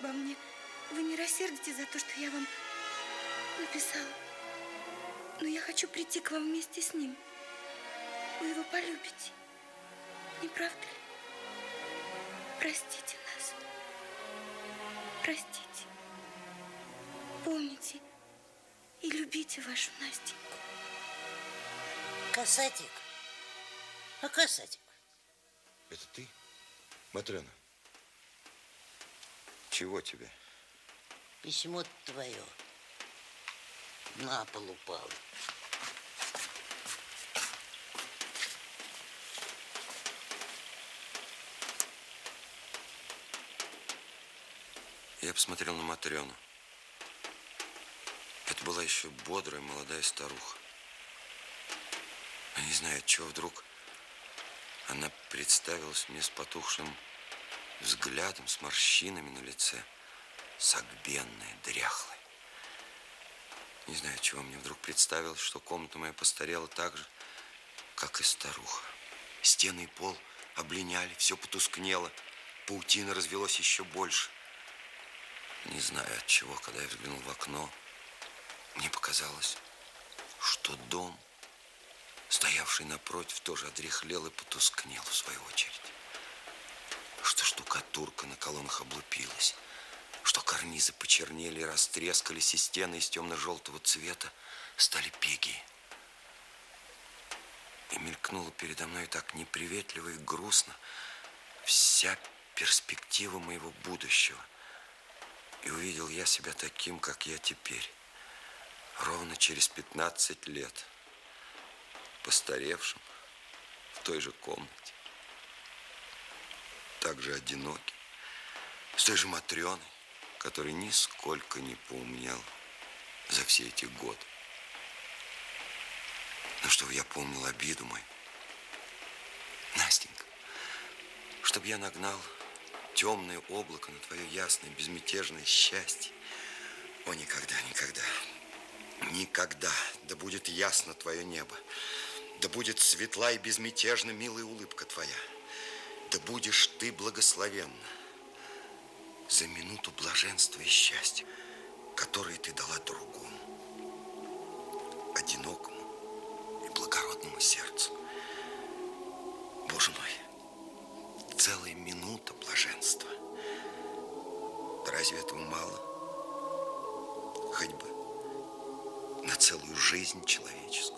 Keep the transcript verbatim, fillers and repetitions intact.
обо мне. Вы не рассердитесь за то, что я вам написала. Но я хочу прийти к вам вместе с ним. Вы его полюбите. Не правда ли? Простите нас. Простите. Помните и любите вашу Настеньку. Касатик. А Касатик? Это ты, Матрена? Чего тебе? Письмо твое на пол упало. Я посмотрел на Матрёну. Это была еще бодрая молодая старуха. Я не знаю, отчего вдруг она представилась мне с потухшим взглядом, с морщинами на лице, согбенная, дряхлая. Не знаю, чего мне вдруг представилось, что комната моя постарела так же, как и старуха. Стены и пол облиняли, все потускнело, паутина развелось еще больше. Не знаю, от чего, когда я взглянул в окно, мне показалось, что дом, стоявший напротив, тоже одряхлел и потускнел в свою очередь. Что штукатурка на колоннах облупилась, что карнизы почернели и растрескались, и стены из темно-желтого цвета стали пегие. И мелькнула передо мной так неприветливо и грустно вся перспектива моего будущего. И увидел я себя таким, как я теперь, ровно через пятнадцать лет, постаревшим в той же комнате, так же одинокий, с той же Матрёной, который нисколько не поумнел за все эти годы. Но чтобы я помнил обиду мою, Настенька, чтобы я нагнал темное облако на твое ясное, безмятежное счастье. О, никогда, никогда, никогда. Да будет ясно твое небо, да будет светла и безмятежна милая улыбка твоя, да будешь ты благословенна за минуту блаженства и счастья, которые ты дала другому, одинокому и благородному сердцу. Боже мой, целая минута блаженства. Да разве этого мало? Хоть бы на целую жизнь человеческую.